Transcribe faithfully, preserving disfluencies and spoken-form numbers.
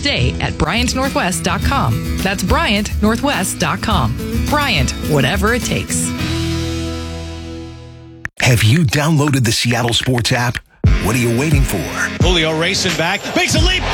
today at Bryant Northwest dot com. That's Bryant Northwest dot com. Bryant, whatever it takes. Have you downloaded the Seattle Sports app? What are you waiting for? Julio racing back, makes a leap,